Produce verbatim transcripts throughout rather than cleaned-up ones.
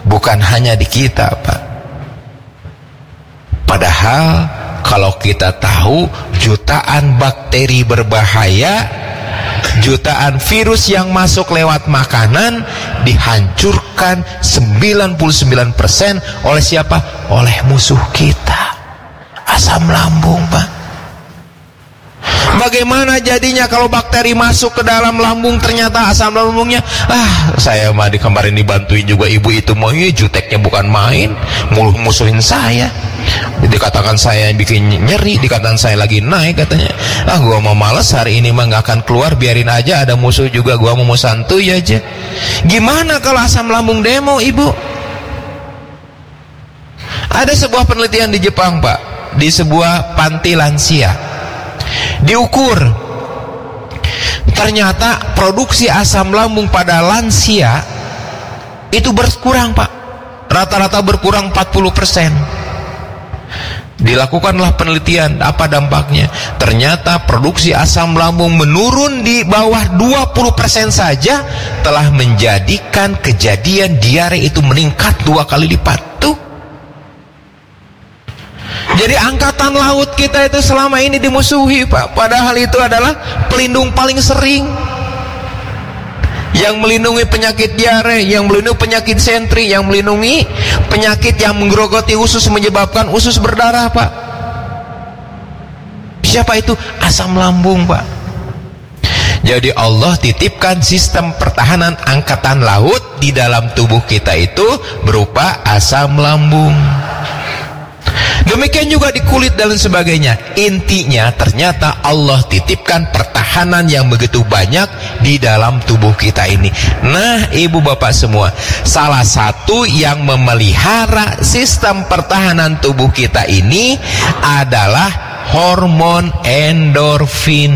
Bukan hanya di kita, Pak. Padahal kalau kita tahu jutaan bakteri berbahaya, jutaan virus yang masuk lewat makanan dihancurkan sembilan puluh sembilan persen oleh siapa? Oleh musuh kita, asam lambung, Pak. Bagaimana jadinya kalau bakteri masuk ke dalam lambung, ternyata asam lambungnya, ah saya mah di kemarin dibantuin juga ibu itu, mau iya juteknya bukan main, muluh musuhin saya, dikatakan saya yang bikin nyeri, dikatakan saya lagi naik katanya, ah gua mau males hari ini mah gak akan keluar, biarin aja ada musuh juga, gua mau santuy aja. Gimana kalau asam lambung demo, ibu? Ada sebuah penelitian di Jepang, Pak, di sebuah panti lansia, diukur, ternyata produksi asam lambung pada lansia itu berkurang, Pak. Rata-rata berkurang empat puluh persen. Dilakukanlah penelitian, apa dampaknya? Ternyata produksi asam lambung menurun di bawah dua puluh persen saja telah menjadikan kejadian diare itu meningkat dua kali lipat. Tuh. Jadi angkatan laut kita itu selama ini dimusuhi, Pak. Padahal itu adalah pelindung paling sering, yang melindungi penyakit diare, yang melindungi penyakit sentri, yang melindungi penyakit yang menggerogoti usus menyebabkan usus berdarah, Pak. Siapa itu? Asam lambung, Pak. Jadi Allah titipkan sistem pertahanan angkatan laut di dalam tubuh kita itu berupa asam lambung. Demikian juga di kulit dan sebagainya. Intinya ternyata Allah titipkan pertahanan yang begitu banyak di dalam tubuh kita ini. Nah, ibu bapak semua, salah satu yang memelihara sistem pertahanan tubuh kita ini adalah hormon endorfin.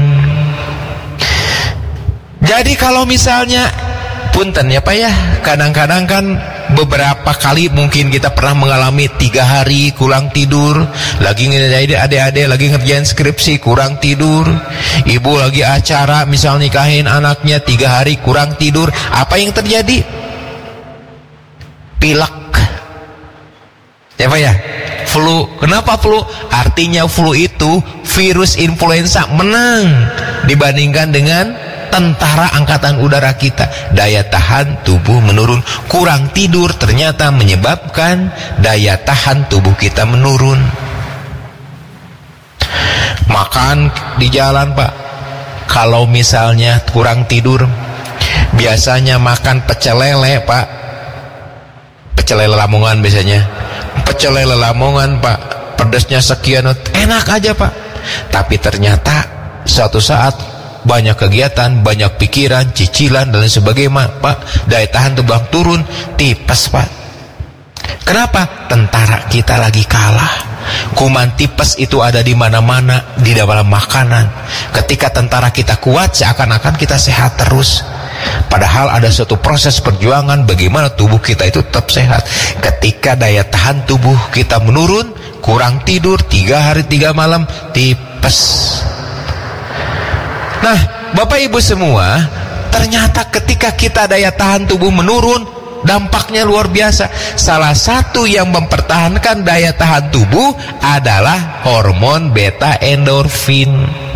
Jadi kalau misalnya, punten ya Pak ya, kadang-kadang kan beberapa kali mungkin kita pernah mengalami tiga hari kurang tidur, lagi ngerjain adik-adik lagi ngerjain skripsi kurang tidur, ibu lagi acara misal nikahin anaknya tiga hari kurang tidur, apa yang terjadi? Pilek ya Pak ya, flu. Kenapa flu? Artinya flu itu virus influenza menang dibandingkan dengan tentara angkatan udara kita. Daya tahan tubuh menurun. Kurang tidur ternyata menyebabkan daya tahan tubuh kita menurun. Makan di jalan Pak, kalau misalnya kurang tidur, biasanya makan pecel lele Pak, pecel lele Lamongan biasanya, pecel lele Lamongan Pak, pedasnya sekian, enak aja Pak. Tapi ternyata suatu saat banyak kegiatan, banyak pikiran, cicilan dan sebagainya Pak, daya tahan tubuh turun, tipes Pak. Kenapa? Tentara kita lagi kalah. Kuman tipes itu ada di mana-mana, di dalam makanan. Ketika tentara kita kuat, seakan-akan kita sehat terus. Padahal ada suatu proses perjuangan bagaimana tubuh kita itu tetap sehat. Ketika daya tahan tubuh kita menurun, kurang tidur tiga hari tiga malam, tipes. Nah, Bapak Ibu semua, ternyata ketika kita daya tahan tubuh menurun, dampaknya luar biasa. Salah satu yang mempertahankan daya tahan tubuh adalah hormon beta endorfin.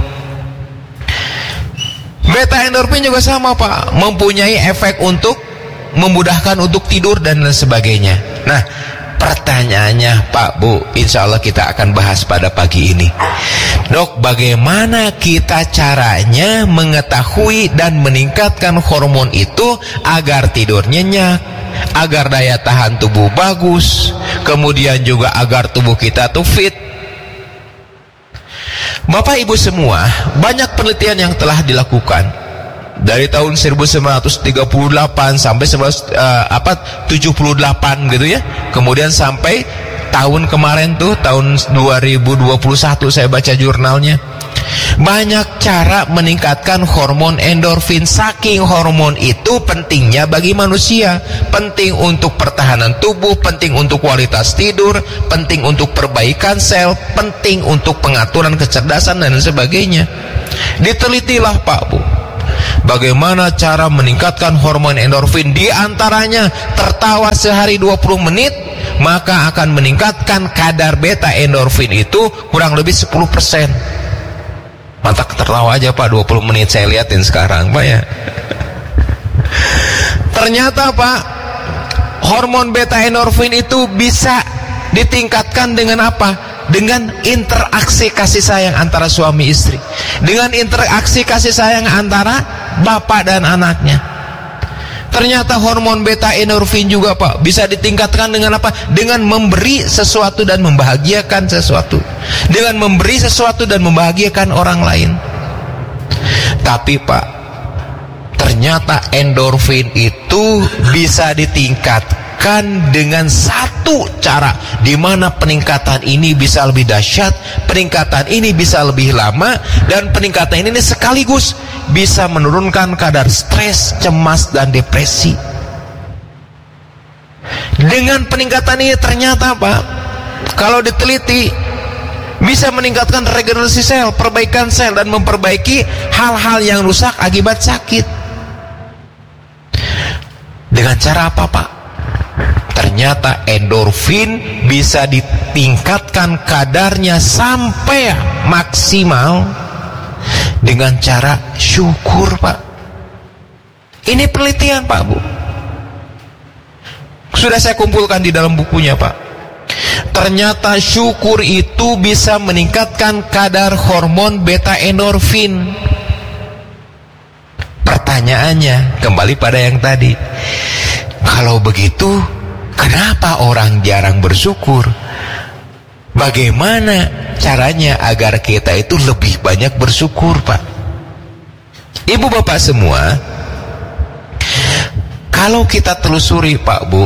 Beta endorfin juga sama Pak, mempunyai efek untuk memudahkan untuk tidur dan lain sebagainya. Nah, pertanyaannya Pak Bu, insya Allah kita akan bahas pada pagi ini. Dok, bagaimana kita caranya mengetahui dan meningkatkan hormon itu agar tidur nyenyak, agar daya tahan tubuh bagus, kemudian juga agar tubuh kita tuh fit? Bapak Ibu semua, banyak penelitian yang telah dilakukan dari tahun seribu sembilan ratus tiga puluh delapan sampai tujuh puluh delapan gitu ya. Kemudian sampai tahun kemarin tuh tahun dua ribu dua puluh satu saya baca jurnalnya. Banyak cara meningkatkan hormon endorfin. Saking hormon itu pentingnya bagi manusia, penting untuk pertahanan tubuh, penting untuk kualitas tidur, penting untuk perbaikan sel, penting untuk pengaturan kecerdasan dan sebagainya. Ditelitilah Pak Bu. Bagaimana cara meningkatkan hormon endorfin? Di antaranya tertawa sehari dua puluh menit, maka akan meningkatkan kadar beta endorfin itu kurang lebih sepuluh persen. Mantap, tertawa aja Pak dua puluh menit, saya liatin sekarang Pak ya. Ternyata Pak, hormon beta endorfin itu bisa ditingkatkan dengan apa? Dengan interaksi kasih sayang antara suami istri, dengan interaksi kasih sayang antara bapak dan anaknya. Ternyata hormon beta endorfin juga Pak bisa ditingkatkan dengan apa? Dengan memberi sesuatu dan membahagiakan sesuatu, dengan memberi sesuatu dan membahagiakan orang lain. Tapi Pak, ternyata endorfin itu bisa ditingkatkan dengan satu cara, di mana peningkatan ini bisa lebih dahsyat, peningkatan ini bisa lebih lama, dan peningkatan ini sekaligus bisa menurunkan kadar stres, cemas, dan depresi. Dengan peningkatan ini ternyata Pak, kalau diteliti, bisa meningkatkan regenerasi sel, perbaikan sel, dan memperbaiki hal-hal yang rusak akibat sakit. Dengan cara apa Pak? Ternyata endorfin bisa ditingkatkan kadarnya sampai maksimal dengan cara syukur Pak. Ini penelitian Pak Bu, sudah saya kumpulkan di dalam bukunya Pak. Ternyata syukur itu bisa meningkatkan kadar hormon beta endorfin. Pertanyaannya kembali pada yang tadi, kalau begitu kenapa orang jarang bersyukur? Bagaimana caranya agar kita itu lebih banyak bersyukur Pak? Ibu bapak semua, kalau kita telusuri Pak Bu,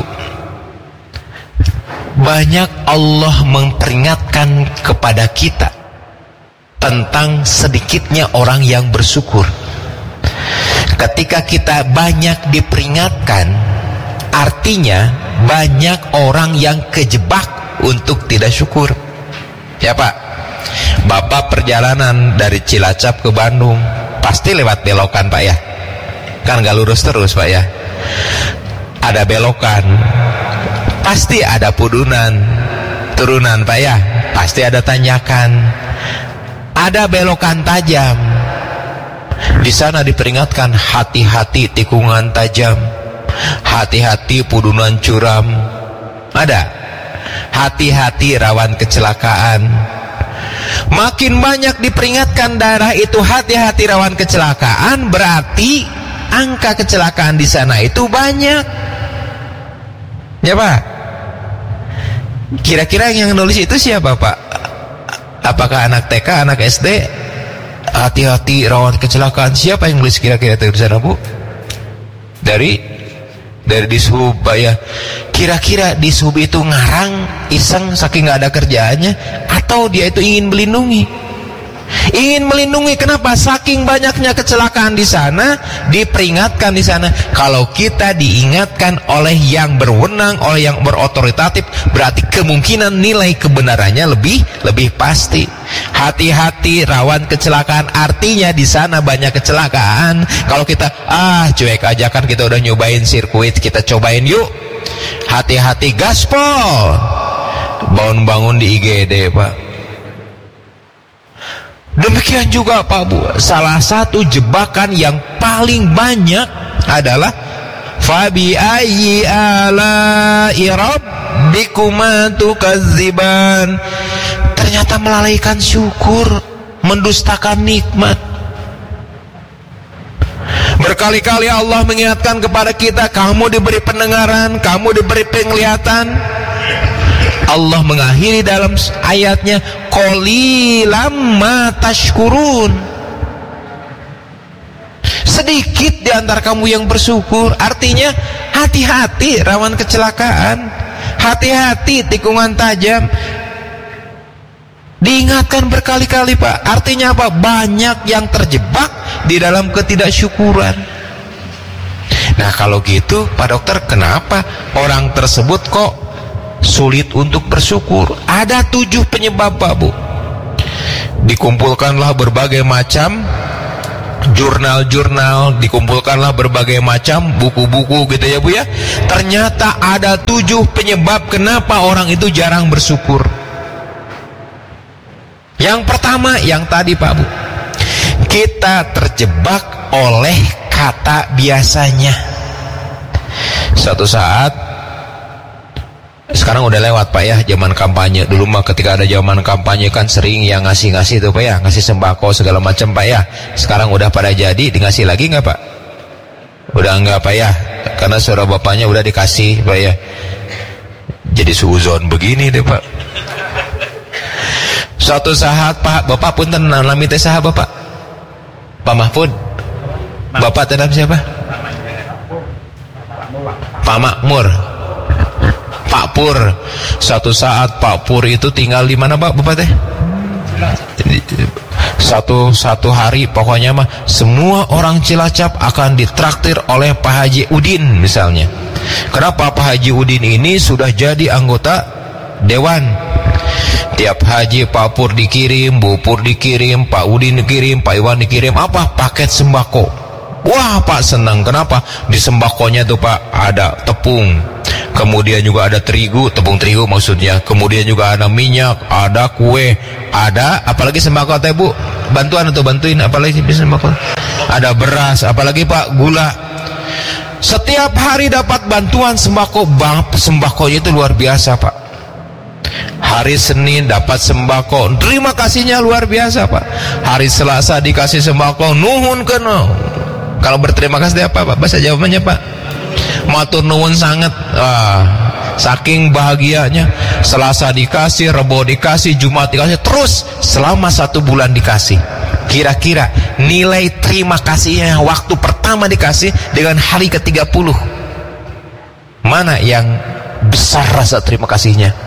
banyak Allah memperingatkan kepada kita tentang sedikitnya orang yang bersyukur. Ketika kita banyak diperingatkan, artinya banyak orang yang kejebak untuk tidak syukur. Ya Pak, Bapak perjalanan dari Cilacap ke Bandung, pasti lewat belokan Pak ya, kan gak lurus terus Pak ya, ada belokan, pasti ada pudunan, turunan Pak ya, pasti ada tanjakan, ada belokan tajam. Di sana diperingatkan, hati-hati tikungan tajam, hati-hati pudunan curam, ada hati-hati rawan kecelakaan. Makin banyak diperingatkan daerah itu hati-hati rawan kecelakaan, berarti angka kecelakaan di sana itu banyak. Ya Pak, kira-kira yang nulis itu siapa Pak? Apakah anak T K, anak S D? Hati-hati rawan kecelakaan, siapa yang nulis kira-kira itu di sana Bu? Dari dari Dishub Pak ya. Kira-kira Dishub itu ngarang iseng saking nggak ada kerjaannya, atau dia itu ingin melindungi? Ingin melindungi. Kenapa? Saking banyaknya kecelakaan di sana, diperingatkan di sana. Kalau kita diingatkan oleh yang berwenang, oleh yang berotoritatif, berarti kemungkinan nilai kebenarannya lebih lebih pasti. Hati-hati rawan kecelakaan, artinya di sana banyak kecelakaan. Kalau kita ah cuek aja, kan kita udah nyobain sirkuit, kita cobain yuk. Hati-hati gaspol, bangun-bangun di I G D Pak. Demikian juga Pak Bu, salah satu jebakan yang paling banyak adalah fabi ayyi ala'i rabbikuma tukadziban. Ternyata melalaikan syukur, mendustakan nikmat. Berkali-kali Allah mengingatkan kepada kita, kamu diberi pendengaran, kamu diberi penglihatan. Allah mengakhiri dalam ayatnya, qalilam ma tashkurun. Sedikit di antara kamu yang bersyukur. Artinya hati-hati rawan kecelakaan, hati-hati tikungan tajam. Diingatkan berkali-kali Pak. Artinya apa? Banyak yang terjebak di dalam ketidaksyukuran. Nah kalau gitu Pak Dokter, kenapa orang tersebut kok sulit untuk bersyukur? Ada tujuh penyebab Pak Bu. Dikumpulkanlah berbagai macam jurnal-jurnal, dikumpulkanlah berbagai macam buku-buku gitu ya Bu ya. Ternyata ada tujuh penyebab kenapa orang itu jarang bersyukur. Yang pertama, yang tadi Pak Bu, kita terjebak oleh kata biasanya. Suatu saat, sekarang udah lewat Pak ya, zaman kampanye. Dulu mah ketika ada zaman kampanye kan sering yang ngasih-ngasih tuh Pak ya, ngasih sembako segala macam Pak ya. Sekarang udah pada jadi, dikasih lagi nggak Pak? Udah enggak Pak ya, karena saudara bapaknya udah dikasih Pak ya. Jadi suuzon begini deh Pak. Suatu saat Pak, Bapak pun tenang, nami teh saha Bapak? Pak Mahfud. Bapak tenam siapa? Pak Makmur. Pak Pur. Suatu saat Pak Pur itu tinggal di mana Pak Bapak teh? Satu satu hari pokoknya mah semua orang Cilacap akan ditraktir oleh Pak Haji Udin misalnya. Kenapa Pak Haji Udin ini sudah jadi anggota dewan? Tiap haji Pak Pur dikirim, Bu Pur dikirim, Pak Udin dikirim, Pak Iwan dikirim apa? Paket sembako. Wah Pak senang. Kenapa? Di sembakonya tuh Pak ada tepung, kemudian juga ada terigu, tepung terigu maksudnya, kemudian juga ada minyak, ada kue, ada apalagi sembako teh Bu, bantuan atau bantuin apalagi sembako, ada beras, apalagi Pak gula. Setiap hari dapat bantuan sembako, bang sembakonya itu luar biasa Pak. Hari Senin dapat sembako, terima kasihnya luar biasa Pak. Hari Selasa dikasih sembako, nuhun kena. Kalau berterima kasih apa Pak? Bahasa jawabannya Pak, matur nuwun sangat. Ah, saking bahagianya. Selasa dikasih, Rebo dikasih, Jumat dikasih, terus selama satu bulan dikasih. Kira-kira nilai terima kasihnya waktu pertama dikasih dengan hari ke tiga puluh, mana yang besar rasa terima kasihnya?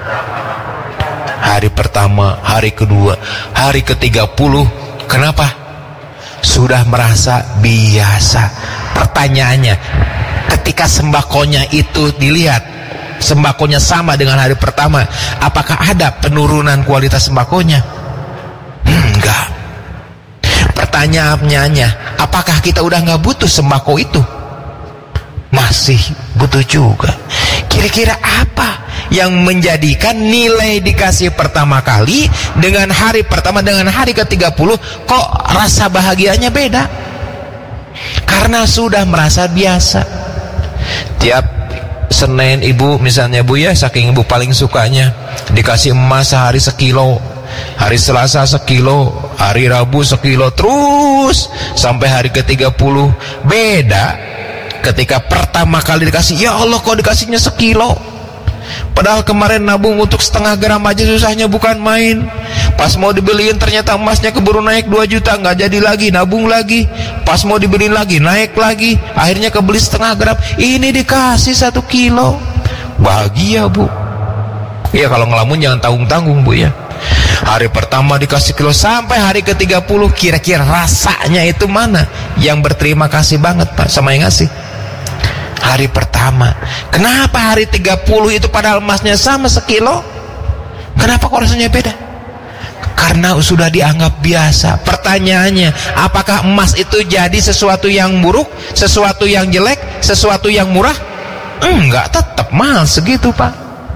Hari pertama, hari kedua, hari ke tiga puluh. Kenapa? Sudah merasa biasa. Pertanyaannya, ketika sembakonya itu dilihat, sembakonya sama dengan hari pertama, apakah ada penurunan kualitas sembakonya? Enggak. Pertanyaannya, apakah kita udah nggak butuh sembako itu? Masih butuh juga. Kira-kira apa yang menjadikan nilai dikasih pertama kali dengan hari pertama dengan hari ke tiga puluh kok rasa bahagianya beda? Karena sudah merasa biasa. Tiap Senin ibu misalnya Bu ya, saking ibu paling sukanya dikasih emas sehari sekilo, hari Selasa sekilo, hari Rabu sekilo, terus sampai hari ke tiga puluh. Beda ketika pertama kali dikasih, ya Allah kok dikasihnya sekilo, padahal kemarin nabung untuk setengah gram aja susahnya bukan main. Pas mau dibeliin ternyata emasnya keburu naik dua juta, nggak jadi lagi, nabung lagi. Pas mau dibeliin lagi, naik lagi, akhirnya kebeli setengah gram. Ini dikasih satu kilo, bahagia Bu. Iya, kalau ngelamun jangan tanggung-tanggung Bu ya. Hari pertama dikasih kilo sampai hari ke tiga puluh, kira-kira rasanya itu mana yang berterima kasih banget Pak sama yang ngasih? Hari pertama. Kenapa hari tiga puluh itu padahal emasnya sama sekilo, kenapa kok rasanya beda? Karena sudah dianggap biasa. Pertanyaannya, apakah emas itu jadi sesuatu yang buruk, sesuatu yang jelek, sesuatu yang murah? Enggak, tetap mahal segitu Pak.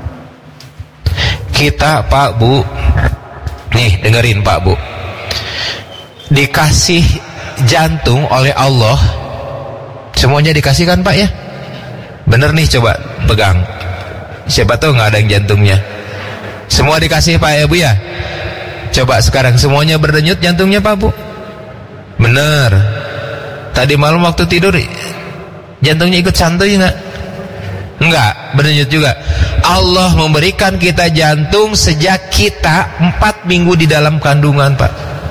Kita Pak Bu, nih dengerin Pak Bu, dikasih jantung oleh Allah, semuanya dikasihkan Pak ya? Bener nih, coba pegang. Siapa tahu nggak ada yang jantungnya. Semua dikasih Pak ya Bu ya? Coba sekarang semuanya berdenyut jantungnya Pak Bu? Bener. Tadi malam waktu tidur jantungnya ikut santuy nggak? Enggak, berdenyut juga. Allah memberikan kita jantung sejak kita empat minggu di dalam kandungan Pak.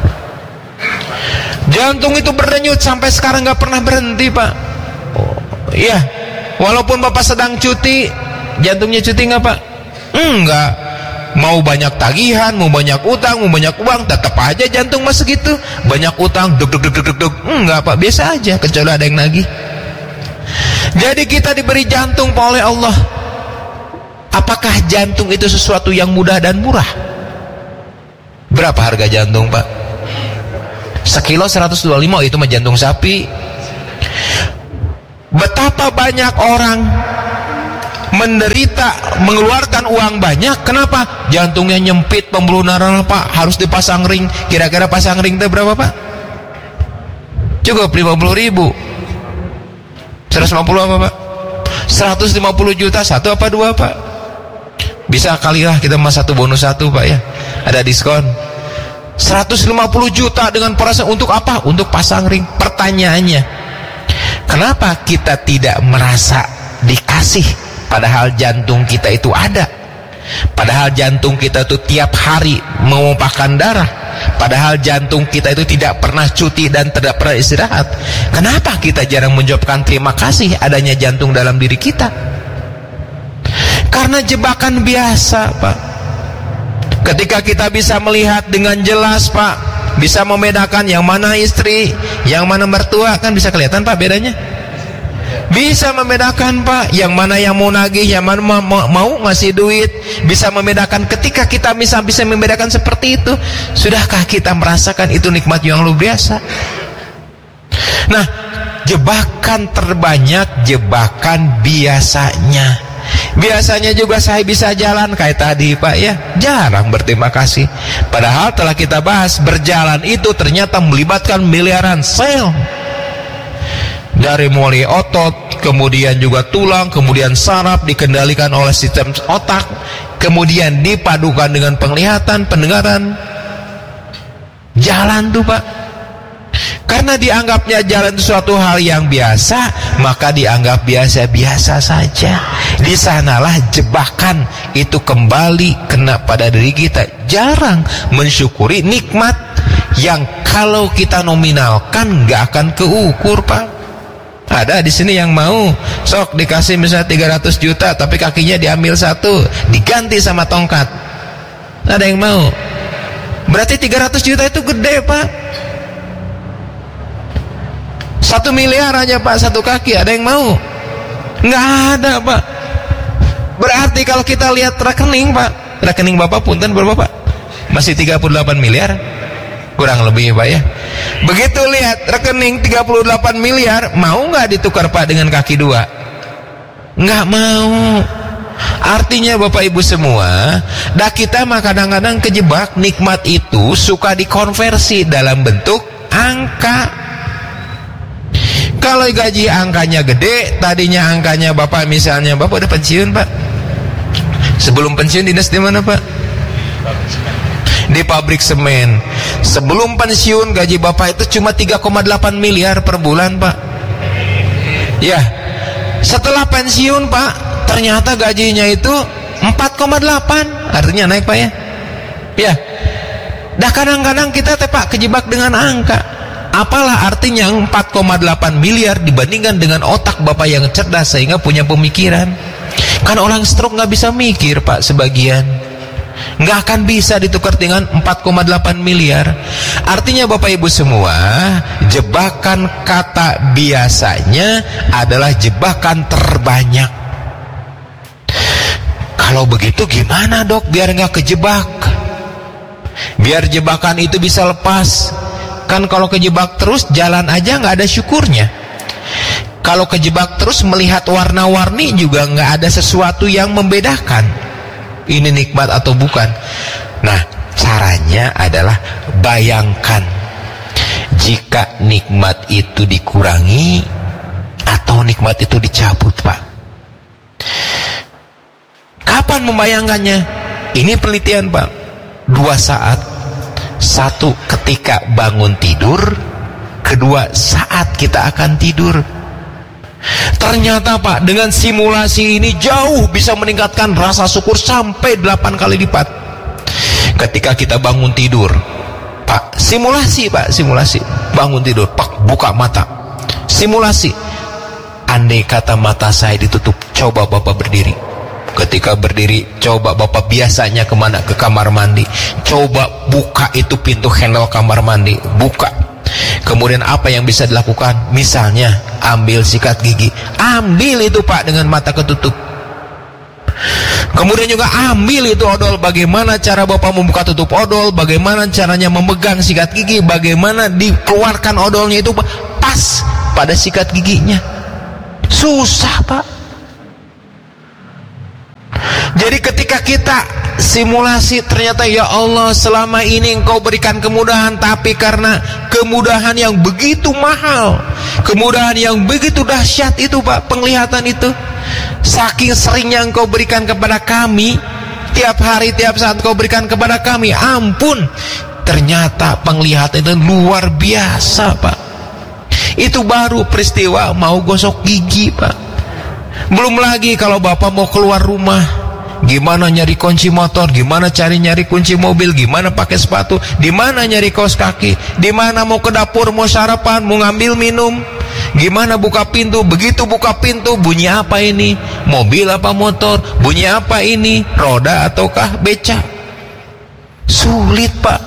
Jantung itu berdenyut sampai sekarang nggak pernah berhenti Pak. Oh, iya. Walaupun Bapak sedang cuti, jantungnya cuti nggak Pak? Enggak. Mau banyak tagihan, mau banyak utang, mau banyak uang, tetap aja jantung masih segitu. Banyak utang, duk duk duk duk duk. Enggak Pak, biasa aja, kecuali ada yang nagih. Jadi kita diberi jantung oleh Allah. Apakah jantung itu sesuatu yang mudah dan murah? Berapa harga jantung Pak? Sekilo seratus dua puluh lima, oh, itu mah jantung sapi. Betapa banyak orang menderita, mengeluarkan uang banyak. Kenapa? Jantungnya nyempit, pembuluh darah Pak, harus dipasang ring. Kira-kira pasang ring itu berapa Pak? Cukup lima puluh ribu. seratus lima puluh apa Pak? seratus lima puluh juta, satu apa dua Pak? Bisa kali lah kita mas satu bonus satu Pak ya, ada diskon. Seratus lima puluh juta dengan perasaan untuk apa? Untuk pasang ring. Pertanyaannya, kenapa kita tidak merasa dikasih, padahal jantung kita itu ada, padahal jantung kita itu tiap hari memumpahkan darah, padahal jantung kita itu tidak pernah cuti dan tidak pernah istirahat. Kenapa kita jarang menjawabkan terima kasih adanya jantung dalam diri kita? Karena jebakan biasa Pak. Ketika kita bisa melihat dengan jelas Pak, bisa membedakan yang mana istri, yang mana mertua, kan bisa kelihatan Pak bedanya. Bisa membedakan Pak, yang mana yang mau nagih, yang mana mau, mau, mau ngasih duit. Bisa membedakan. Ketika kita bisa bisa membedakan seperti itu, sudahkah kita merasakan itu nikmat yang luar biasa? Nah, jebakan terbanyak jebakan biasanya. Biasanya juga saya bisa jalan kayak tadi Pak ya, jarang berterima kasih. Padahal telah kita bahas, berjalan itu ternyata melibatkan miliaran sel. Dari mulai otot, kemudian juga tulang, kemudian saraf, dikendalikan oleh sistem otak, kemudian dipadukan dengan penglihatan, pendengaran. Jalan tuh Pak. Karena dianggapnya jalan itu suatu hal yang biasa, maka dianggap biasa-biasa saja. Di sanalah jebakan itu kembali kena pada diri kita. Jarang mensyukuri nikmat yang kalau kita nominalkan nggak akan keukur Pak. Ada di sini yang mau sok dikasih misalnya tiga ratus juta, tapi kakinya diambil satu, diganti sama tongkat. Ada yang mau? Berarti tiga ratus juta itu gede Pak. Satu miliar aja Pak, satu kaki. Ada yang mau? Nggak ada Pak. Berarti kalau kita lihat rekening Pak, rekening Bapak punten berapa Pak? Masih tiga puluh delapan miliar kurang lebih Pak ya. Begitu lihat rekening tiga puluh delapan miliar, mau nggak ditukar Pak dengan kaki dua? Nggak mau. Artinya Bapak Ibu semua, dah kita mah kadang-kadang kejebak. Nikmat itu suka dikonversi dalam bentuk angka. Kalau gaji angkanya gede, tadinya angkanya Bapak misalnya, Bapak udah pensiun Pak. Sebelum pensiun dinas di mana Pak? Di pabrik semen. Sebelum pensiun gaji Bapak itu cuma tiga koma delapan miliar per bulan Pak. Ya. Setelah pensiun Pak, ternyata gajinya itu empat koma delapan. Artinya naik Pak ya. Ya. Dah kadang-kadang kita teh Pak kejebak dengan angka. Apalah artinya empat koma delapan miliar dibandingkan dengan otak Bapak yang cerdas sehingga punya pemikiran. Kan orang stroke nggak bisa mikir Pak sebagian. Nggak akan bisa ditukar dengan empat koma delapan miliar. Artinya Bapak Ibu semua, jebakan kata biasanya adalah jebakan terbanyak. Kalau begitu gimana Dok biar nggak kejebak? Biar jebakan itu bisa lepas. Kan kalau kejebak terus jalan aja nggak ada syukurnya. Kalau kejebak terus melihat warna-warni juga nggak ada sesuatu yang membedakan ini nikmat atau bukan. Nah, caranya adalah bayangkan jika nikmat itu dikurangi atau nikmat itu dicabut Pak. Kapan membayangkannya? Ini penelitian Pak. Dua saat. Satu ketika bangun tidur, kedua saat kita akan tidur. Ternyata Pak, dengan simulasi ini jauh bisa meningkatkan rasa syukur sampai delapan kali lipat. Ketika kita bangun tidur Pak, simulasi Pak, simulasi bangun tidur Pak, buka mata, simulasi. Andai kata mata saya ditutup, coba Bapak berdiri. Ketika berdiri, coba Bapak biasanya kemana? Ke kamar mandi. Coba buka itu pintu handle kamar mandi, buka. Kemudian apa yang bisa dilakukan? Misalnya ambil sikat gigi, ambil itu Pak dengan mata ketutup. Kemudian juga ambil itu odol. Bagaimana cara Bapak membuka tutup odol, bagaimana caranya memegang sikat gigi, bagaimana dikeluarkan odolnya itu pas pada sikat giginya. Susah, Pak. Jadi ketika kita simulasi, ternyata ya Allah selama ini Engkau berikan kemudahan, tapi karena kemudahan yang begitu mahal, kemudahan yang begitu dahsyat itu Pak, penglihatan itu, saking seringnya Engkau berikan kepada kami, tiap hari tiap saat Engkau berikan kepada kami, ampun, ternyata penglihatan itu luar biasa Pak. Itu baru peristiwa mau gosok gigi Pak. Belum lagi kalau Bapak mau keluar rumah, gimana nyari kunci motor, gimana cari nyari kunci mobil, gimana pakai sepatu, di mana nyari kaos kaki, di mana mau ke dapur, mau sarapan, mau ngambil minum, gimana buka pintu, begitu buka pintu bunyi apa ini, mobil apa motor, bunyi apa ini, roda ataukah beca. Sulit Pak.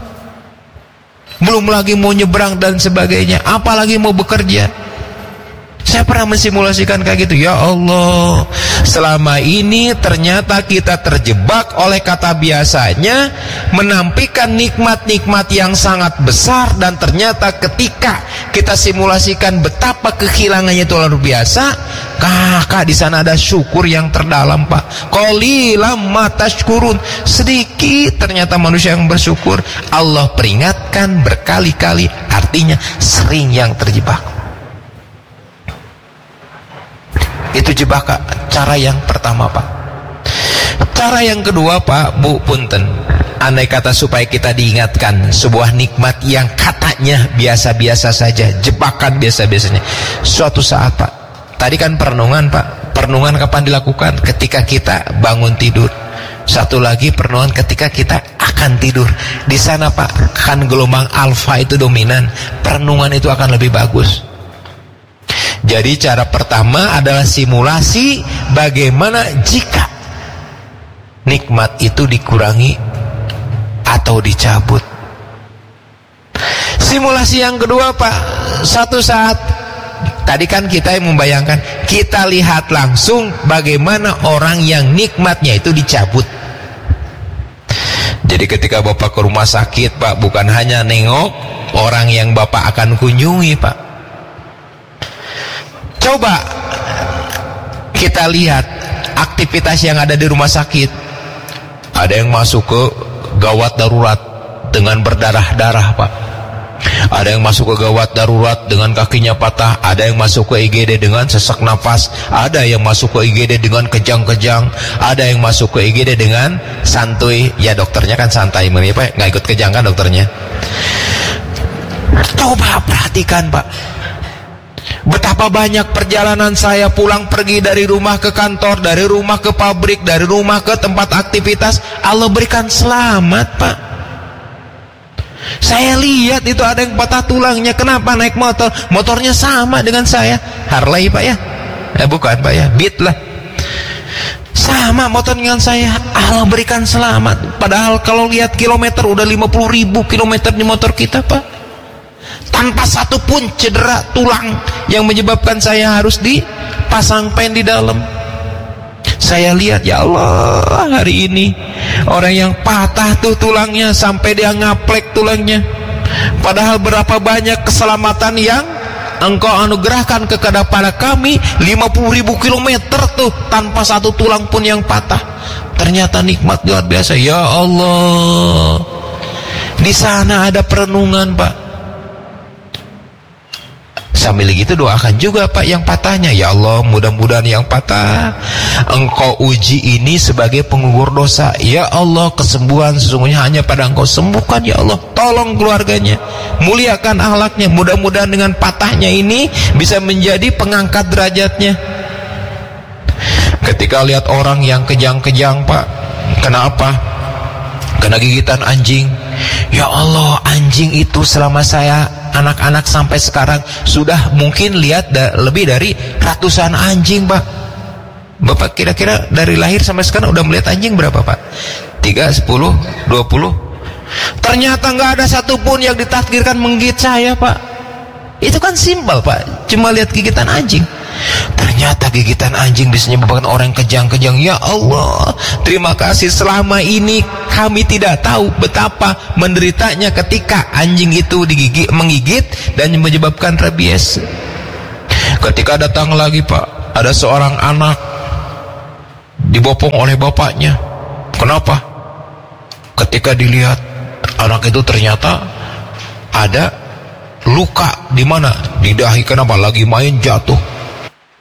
Belum lagi mau nyebrang dan sebagainya, apalagi mau bekerja. Saya pernah mensimulasikan kayak gitu. Ya Allah, selama ini ternyata kita terjebak oleh kata biasanya, menampikan nikmat-nikmat yang sangat besar, dan ternyata ketika kita simulasikan betapa kehilangannya itu luar biasa, kakak di sana ada syukur yang terdalam Pak. Qalilam ma tashkurun, sedikit ternyata manusia yang bersyukur. Allah peringatkan berkali-kali, artinya sering yang terjebak. Itu jebakan cara yang pertama Pak. Cara yang kedua Pak, Bu, punten, andai kata supaya kita diingatkan sebuah nikmat yang katanya biasa-biasa saja, jebakan biasa-biasanya. Suatu saat Pak, tadi kan perenungan Pak, perenungan kapan dilakukan? Ketika kita bangun tidur. Satu lagi perenungan ketika kita akan tidur. Di sana Pak, kan gelombang alfa itu dominan, perenungan itu akan lebih bagus. Jadi cara pertama adalah simulasi bagaimana jika nikmat itu dikurangi atau dicabut. Simulasi yang kedua Pak, satu saat tadi kan kita yang membayangkan, kita lihat langsung bagaimana orang yang nikmatnya itu dicabut. Jadi ketika Bapak ke rumah sakit Pak, bukan hanya nengok orang yang Bapak akan kunjungi Pak. Coba kita lihat aktivitas yang ada di rumah sakit. Ada yang masuk ke gawat darurat dengan berdarah-darah Pak. Ada yang masuk ke gawat darurat dengan kakinya patah. Ada yang masuk ke I G D dengan sesak nafas. Ada yang masuk ke I G D dengan kejang-kejang. Ada yang masuk ke I G D dengan santuy. Ya dokternya kan santai Pak, nggak ikut kejang kan dokternya. Coba perhatikan Pak, betapa banyak perjalanan saya pulang pergi dari rumah ke kantor, dari rumah ke pabrik, dari rumah ke tempat aktivitas, Allah berikan selamat Pak. Saya lihat itu ada yang patah tulangnya. Kenapa? Naik motor, motornya sama dengan saya, Harley Pak ya, eh bukan Pak ya, Beat lah, sama motor dengan saya. Allah berikan selamat. Padahal kalau lihat kilometer udah lima puluh ribu kilometer di motor kita Pak, tanpa satu pun cedera tulang yang menyebabkan saya harus dipasang pen di dalam. Saya lihat, ya Allah, hari ini orang yang patah tuh tulangnya sampai dia ngaplek tulangnya. Padahal berapa banyak keselamatan yang Engkau anugerahkan kepada para kami, lima puluh ribu kilometer tuh tanpa satu tulang pun yang patah. Ternyata nikmat luar biasa. Ya Allah, di sana ada perenungan Pak. Sambil gitu doakan juga Pak yang patahnya. Ya Allah, mudah-mudahan yang patah Engkau uji ini sebagai penggugur dosa. Ya Allah, kesembuhan sesungguhnya hanya pada Engkau sembuhkan. Ya Allah, tolong keluarganya, muliakan akhlaknya. Mudah-mudahan dengan patahnya ini bisa menjadi pengangkat derajatnya. Ketika lihat orang yang kejang-kejang Pak, kenapa? Kena gigitan anjing. Ya Allah, anjing itu selama saya anak-anak sampai sekarang sudah mungkin lihat da lebih dari ratusan anjing Pak. Bapak kira-kira dari lahir sampai sekarang udah melihat anjing berapa Pak? tiga, sepuluh, dua puluh? Ternyata nggak ada satupun yang ditakdirkan menggigit saya Pak. Itu kan simpel Pak, cuma lihat gigitan anjing. Ternyata gigitan anjing bisa menyebabkan orang kejang-kejang. Ya Allah, terima kasih, selama ini kami tidak tahu betapa menderitanya ketika anjing itu digigit, menggigit dan menyebabkan rabies. Ketika datang lagi Pak, ada seorang anak dibopong oleh bapaknya. Kenapa? Ketika dilihat anak itu ternyata ada luka di mana? Di dahi. Kenapa? Lagi main jatuh.